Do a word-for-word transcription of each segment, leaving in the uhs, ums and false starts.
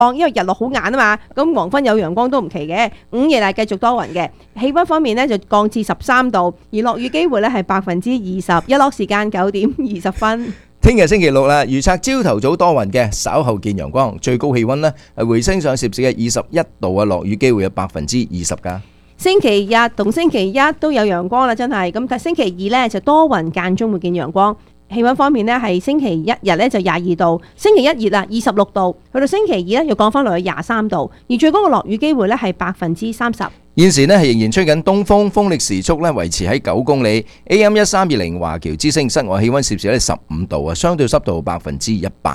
因為日落好晏啊嘛，咁黃昏有陽光都唔奇嘅。午夜係繼續多雲嘅，氣溫方面呢就降至十三度，而落雨機會呢係百分之二十，日落時間九點二十分。 聽日星期六啦，預測朝頭早多雲嘅，稍後見陽光，最高氣溫呢係回升上攝氏嘅二十一度啊，落雨機會有百分之二十噶。 星期日同星期一都有陽光啦，真係咁。但星期二呢就多雲間中會見陽光。氣溫方面呢，係星期一日呢就廿二度，星期一熱啊二十六度，去到星期二呢又降翻落去廿三度，而最高嘅落雨機會呢係百分之三十。 現時呢係仍然吹緊東風，風力時速呢維持喺九公里。A M 一三二零華僑之聲，室外氣溫攝氏咧十五度啊，相對濕度百分之一百。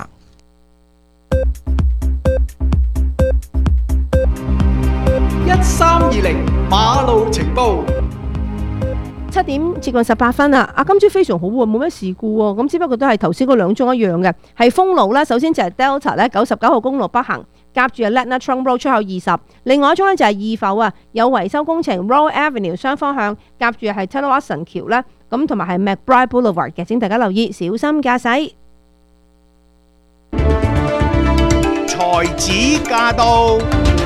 一三二零馬路情報。 七點接近十八分啊！啊，今朝非常好喎，冇咩事故喎，咁只不過都係頭先嗰兩宗一樣嘅，係封路啦。首先就係 Delta 咧九十九號公路北行，夾住係 Latna Trunk Road 出口二十。另外一宗咧就係二埠啊，有維修工程 Royal Avenue 雙方向夾住係 Taylor Watson 橋啦，咁同埋係 McBride Boulevard 嘅，請大家留意，小心駕駛。 才子駕到。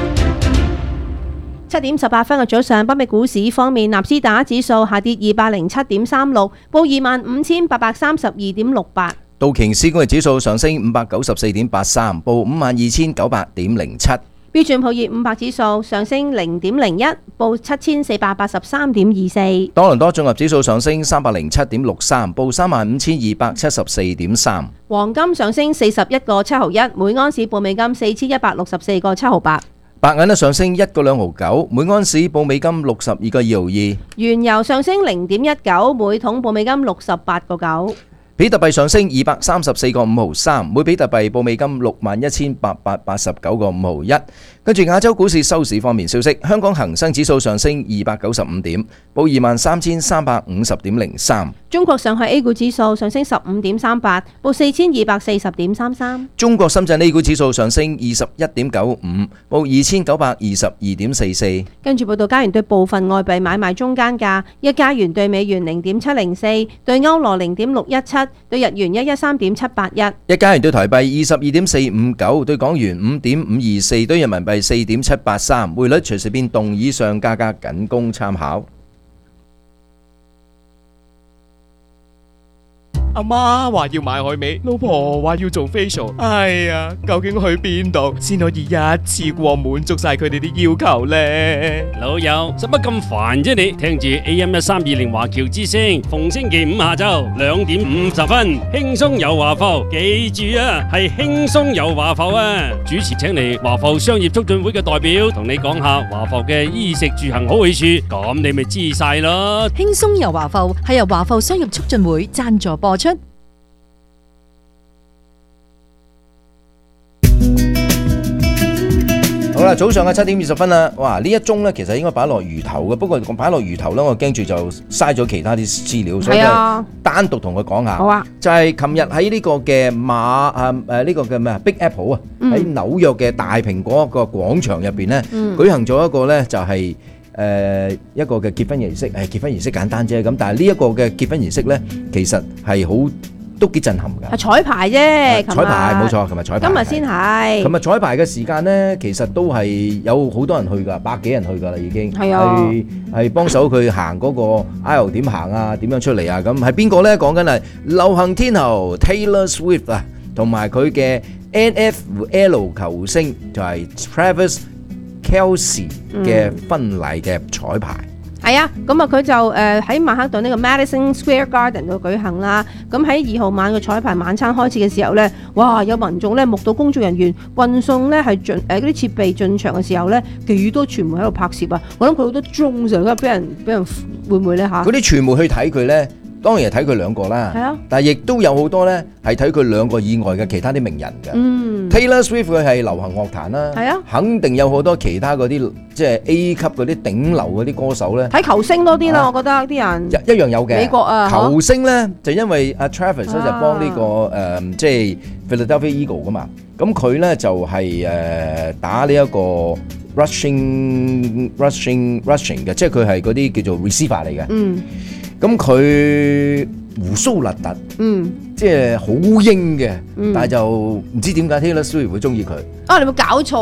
七點十八分嘅早上，北美股市方面，納斯達克指數下跌二百零七點三六，報二萬五千八百三十二點六八。 道瓊斯工業指數上升五百九十四點八三，報五萬二千九百點零七。 標準普爾五百指數上升零點零一，報七千四百八十三點二四。 多倫多綜合指數上升三百零七點六三，報三萬五千二百七十四點三。 黃金上升四十一個七毫一，每安士報美金四千一百六十四個七毫八。 白銀咧上升一個兩毫九，每安士報美金六十二個二毫二。 原油上升零點一九，每桶報美金六十八個九。 比特幣上升二百三十四個五毫三，每比特幣報美金六萬一千八百八十九個五毫一。跟住亞洲股市收市方面消息，香港恒生指數上升二百九十五點，報二萬三千三百五十點零三。 中國上海 A 股指數上升十五點三八，報四千二百四十點三三。 中國深圳 A 股指數上升二十一點九五，報二千九百二十二點四四。 跟住報道加元對部分外幣買賣中間價：一加元對美元零點七零四，對歐羅零點六一七，對日元一一三點七八一。 一加元對台幣二十二點四五九，對港元五點五二四，對人民幣四點七八三。匯率隨時變動，以上價格僅供參考。 阿媽話要買海味，老婆話要做 facial， 哎呀，究竟去邊度先可以一次過滿足晒佢哋啲要求呢？ 老友，使乜咁煩啫你？聽住 A M 一三二零華僑之聲，逢星期五下晝兩點五十分，輕鬆有華埠，記住啊，係輕鬆有華埠啊！主持請嚟華埠商業促進會嘅代表，同你講下華埠嘅衣食住行好去處，咁你咪知晒咯。 輕鬆遊華埠係由華埠商業促進會贊助播出。 好啦，早上嘅七點二十分啦，哇！呢一宗呢，其實應該擺落魚頭嘅，不過擺落魚頭呢，我驚住就嘥咗其他啲資料，所以單獨同佢講下。 好啊， 就係琴日喺呢個嘅馬啊誒呢個嘅咩啊 Big Apple 啊，喺紐約嘅大蘋果個廣場入邊呢，舉行咗一個呢，就係誒一個嘅結婚儀式。誒結婚儀式簡單啫，咁但係呢一個嘅結婚儀式呢，其實係好都幾震撼㗎。 係彩排啫， 彩排冇錯，琴日彩排。 今日先係。 琴日彩排嘅時間呢，其實都係有好多人去㗎，百幾人去㗎啦已經。 係啊。 係係幫手佢行嗰個 aisle 點行啊，點樣出嚟啊？咁係邊個呢？講緊係流行天后 Taylor Swift 啊，同埋佢嘅 N F L 球星就係 Travis Kelce 嘅婚禮嘅彩排。 係啊，咁啊佢就誒喺曼克頓呢個 Madison Square Garden 度舉行啦。咁喺二號晚嘅彩排晚餐開始嘅時候咧，哇！有民眾咧目睹工作人員運送咧係進誒嗰啲設備進場嘅時候咧，幾多傳媒喺度拍攝啊！我諗佢好多鐘上嘅，俾人俾人會唔會咧嚇？ 嗰啲傳媒去睇佢咧，當然係睇佢兩個啦。係啊，但係亦都有好多咧係睇佢兩個以外嘅其他啲名人嘅。嗯。Taylor Swift 佢係流行樂壇啦，係啊，肯定有好多其他嗰啲即係 A 級嗰啲頂流嗰啲歌手咧。睇球星多啲啦，我覺得啲人一一樣有嘅。 美國啊， 球星咧就因為阿 Travis 咧就幫呢個誒即係 Philadelphia Eagle 噶嘛，咁佢咧就係誒打呢一個 rushing rushing rushing 嘅，即係佢係嗰啲叫做 receiver 嚟嘅。嗯。咁佢胡鬚立突， 嗯， 即係好英嘅， 嗯但係就唔知點解 Taylor Swift 會中意佢。 啊，你有冇搞錯